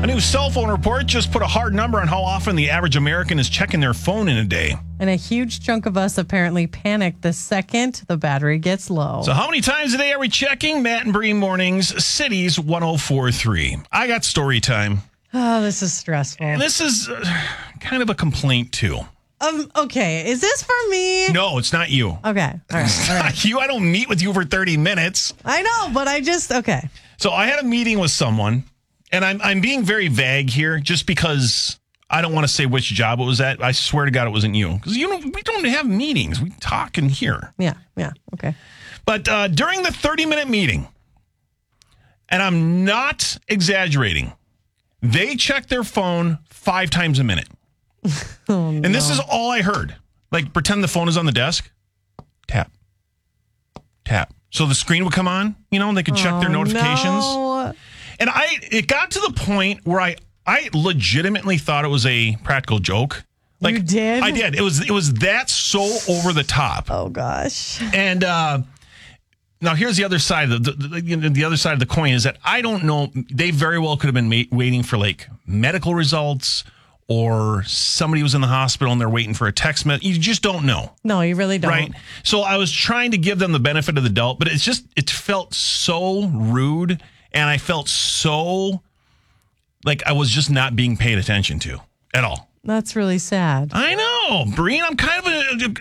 A new cell phone report just put a hard number on how often the average American is checking their phone in a day. And a huge chunk of us apparently panic the second the battery gets low. So how many times a day are we checking? Matt and Bree Mornings, Cities 104.3. I got story time. Oh, this is stressful. And this is kind of a complaint, too. Okay, is this for me? No, it's not you. Okay, all right. You, I don't meet with you for 30 minutes. I know, but okay. So I had a meeting with someone, and I'm being very vague here just because I don't want to say which job it was at. I swear to God it wasn't you. Because we don't have meetings. We talk in here. Yeah, okay. But during the 30-minute meeting, and I'm not exaggerating, they check their phone 5 times a minute. Oh, no. And this is all I heard. Like, pretend the phone is on the desk. Tap. Tap. So the screen would come on, and they could check their notifications. No. And it got to the point where I legitimately thought it was a practical joke. Like, you did? I did. It was that so over the top. Oh, gosh. And now here's the other side of the other side of the coin is that I don't know. They very well could have been waiting for like medical results, or somebody was in the hospital and they're waiting for a text message. You just don't know. No, you really don't. Right? So I was trying to give them the benefit of the doubt, but it felt so rude, and I felt so like I was just not being paid attention to at all. That's really sad. I know, Breen. I'm kind of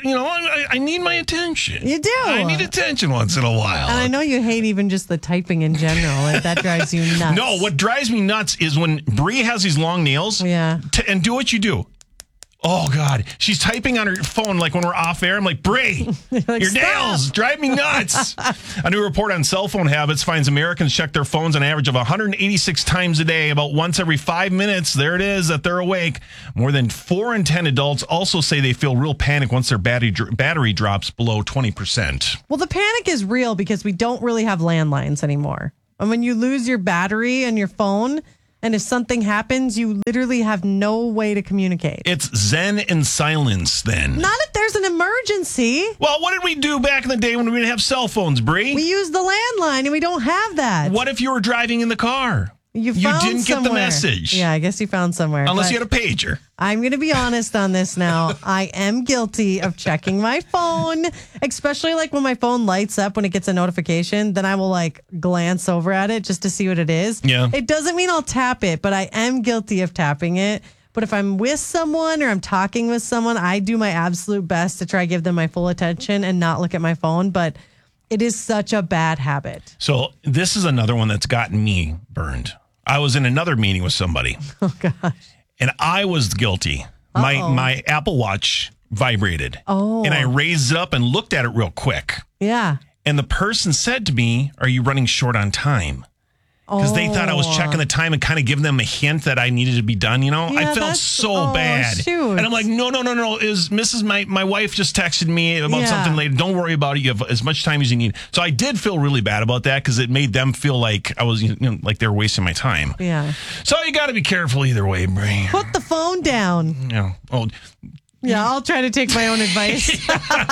I need my attention. You do. I need attention once in a while. And I know you hate even just the typing in general. Like, that drives you nuts. No, what drives me nuts is when Bree has these long nails. Yeah. And do what you do. Oh, God. She's typing on her phone like when we're off air. I'm like, Bree, like, your stop. nails drive me nuts. A new report on cell phone habits finds Americans check their phones on average of 186 times a day, about once every 5 minutes. There it is, that they're awake. More than 4 in 10 adults also say they feel real panic once their battery drops below 20%. Well, the panic is real because we don't really have landlines anymore. And when you lose your battery and your phone, and if something happens, you literally have no way to communicate. It's zen and silence then. Not if there's an emergency. Well, what did we do back in the day when we didn't have cell phones, Bree? We use the landline, and we don't have that. What if you were driving in the car? You didn't somewhere. get the message. Yeah, I guess you found somewhere. Unless you had a pager. I'm going to be honest on this now. I am guilty of checking my phone, especially like when my phone lights up when it gets a notification. Then I will like glance over at it just to see what it is. Yeah. It doesn't mean I'll tap it, but I am guilty of tapping it. But if I'm with someone or I'm talking with someone, I do my absolute best to try to give them my full attention and not look at my phone. But it is such a bad habit. So this is another one that's gotten me burned. I was in another meeting with somebody. Oh, gosh. And I was guilty. My Apple Watch vibrated. Oh. And I raised it up and looked at it real quick. Yeah. And the person said to me, "Are you running short on time?" Because they thought I was checking the time and kind of giving them a hint that I needed to be done, Yeah, I felt so bad. Shoot. And I'm like, no. Is my wife just texted me about something later. Don't worry about it. You have as much time as you need. So I did feel really bad about that because it made them feel like I was, like they were wasting my time. Yeah. So you got to be careful either way, Brie. Put the phone down. Yeah. Oh. Yeah, I'll try to take my own advice.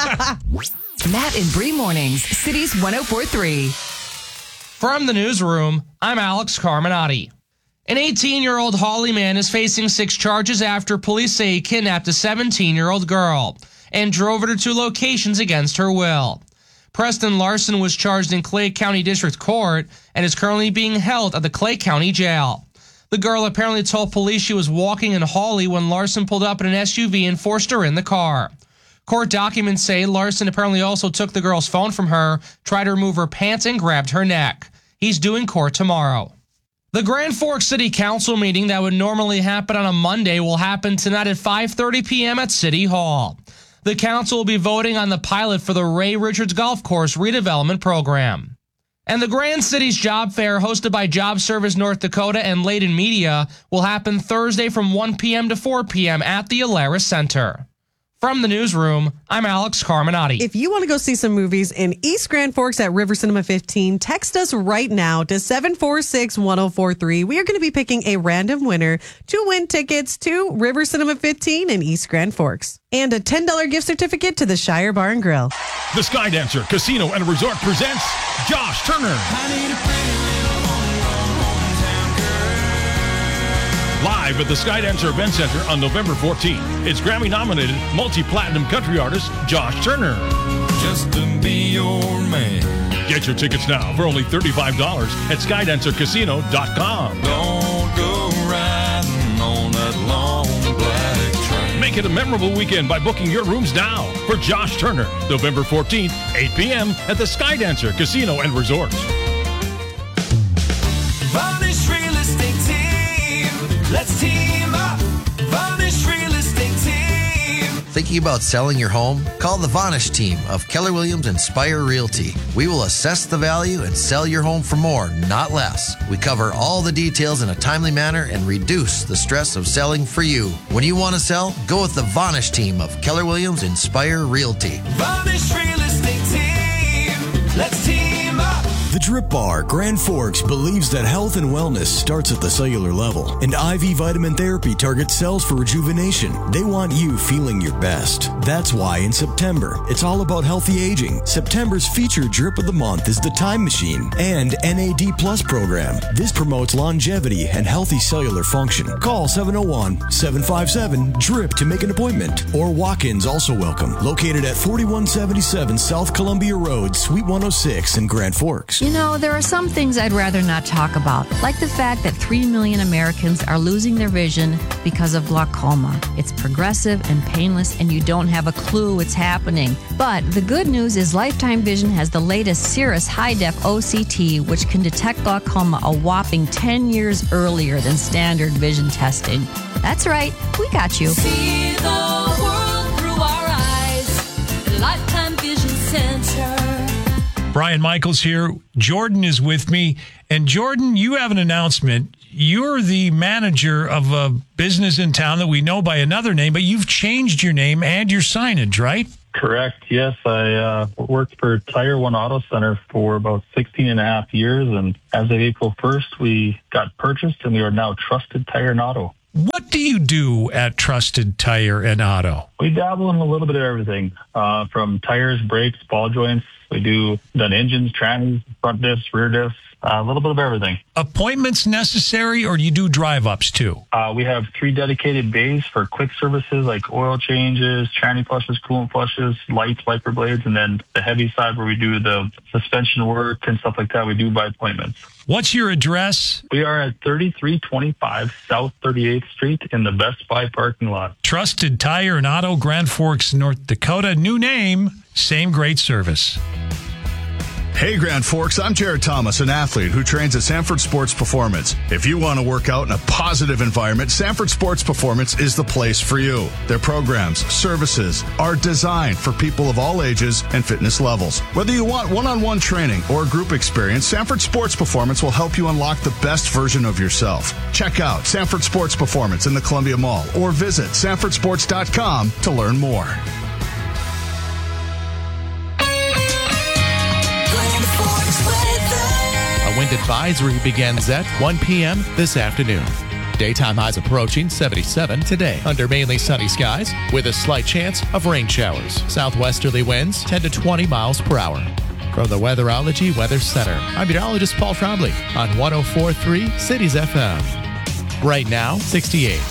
Matt and Bree Mornings, Cities 104.3. From the newsroom, I'm Alex Carminati. An 18-year-old Holly man is facing 6 charges after police say he kidnapped a 17-year-old girl and drove her to locations against her will. Preston Larson was charged in Clay County District Court and is currently being held at the Clay County Jail. The girl apparently told police she was walking in Hawley when Larson pulled up in an SUV and forced her in the car. Court documents say Larson apparently also took the girl's phone from her, tried to remove her pants, and grabbed her neck. He's due in court tomorrow. The Grand Forks City Council meeting that would normally happen on a Monday will happen tonight at 5:30 p.m. at City Hall. The council will be voting on the pilot for the Ray Richards Golf Course redevelopment program. And the Grand Cities Job Fair, hosted by Job Service North Dakota and Layden Media, will happen Thursday from 1 p.m. to 4 p.m. at the Alaris Center. From the newsroom, I'm Alex Carminati. If you want to go see some movies in East Grand Forks at River Cinema 15, text us right now to 746-1043. We are going to be picking a random winner to win tickets to River Cinema 15 in East Grand Forks. And a $10 gift certificate to the Shire Bar and Grill. The Skydancer Casino and Resort presents Josh Turner. live at the Skydancer Event Center on November 14th. It's Grammy-nominated multi-platinum country artist Josh Turner. Just to be your man. Get your tickets now for only $35 at SkydancerCasino.com. Don't go riding on that long black train. Make it a memorable weekend by booking your rooms now for Josh Turner, November 14th, 8 p.m. at the Skydancer Casino and Resort. Varnish Real Estate Team. Let's team up. Varnish Real Estate Team. Thinking about selling your home? Call the Vanish team of Keller Williams Inspire Realty. We will assess the value and sell your home for more, not less. We cover all the details in a timely manner and reduce the stress of selling for you. When you want to sell, go with the Vanish team of Keller Williams Inspire Realty. Varnish Real Estate Team. Let's team up. The Drip Bar, Grand Forks, believes that health and wellness starts at the cellular level, and IV vitamin therapy targets cells for rejuvenation. They want you feeling your best. That's why in September, it's all about healthy aging. September's featured Drip of the Month is the Time Machine and NAD Plus program. This promotes longevity and healthy cellular function. Call 701-757-DRIP to make an appointment, or walk-ins also welcome. Located at 4177 South Columbia Road, Suite 106 in Grand Forks. You know, there are some things I'd rather not talk about, like the fact that 3 million Americans are losing their vision because of glaucoma. It's progressive and painless, and you don't have a clue it's happening. But the good news is Lifetime Vision has the latest Cirrus High-Def OCT, which can detect glaucoma a whopping 10 years earlier than standard vision testing. That's right, we got you. See the world through our eyes. Lifetime Vision Center. Brian Michaels here. Jordan is with me. And Jordan, you have an announcement. You're the manager of a business in town that we know by another name, but you've changed your name and your signage, right? Correct. Yes. I worked for Tire One Auto Center for about 16 and a half years. And as of April 1st, we got purchased and we are now Trusted Tire and Auto. What do you do at Trusted Tire and Auto? We dabble in a little bit of everything, from tires, brakes, ball joints. We do done engines, trannies, front diffs, rear diffs, a little bit of everything. Appointments necessary, or do you do drive-ups too? We have 3 dedicated bays for quick services like oil changes, tranny flushes, coolant flushes, lights, wiper blades, and then the heavy side where we do the suspension work and stuff like that, we do by appointments. What's your address? We are at 3325 South 38th Street in the Best Buy parking lot. Trusted Tire and Auto, Grand Forks, North Dakota. New name, same great service. Hey, Grand Forks, I'm Jared Thomas, an athlete who trains at Sanford Sports Performance. If you want to work out in a positive environment, Sanford Sports Performance is the place for you. Their programs, services are designed for people of all ages and fitness levels. Whether you want one-on-one training or group experience, Sanford Sports Performance will help you unlock the best version of yourself. Check out Sanford Sports Performance in the Columbia Mall or visit sanfordsports.com to learn more. A wind advisory begins at 1 p.m. this afternoon. Daytime highs approaching 77 today under mainly sunny skies with a slight chance of rain showers. Southwesterly winds 10 to 20 miles per hour. From the Weatherology Weather Center, I'm meteorologist Paul Trombley on 104.3 Cities FM. Right now, 68.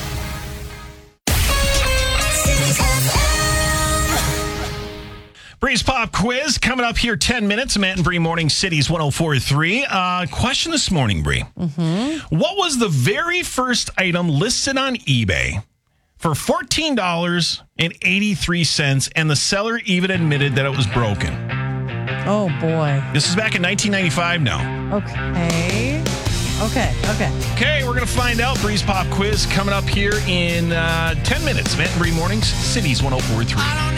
Breeze Pop Quiz coming up here 10 minutes. Matt and Bree Morning Cities 104.3. Question this morning, Bree. What was the very first item listed on eBay for $14.83 and the seller even admitted that it was broken? Oh, boy. This is back in 1995 now. Okay, we're going to find out. Breeze Pop Quiz coming up here in 10 minutes. Matt and Bree Mornings Cities 104.3.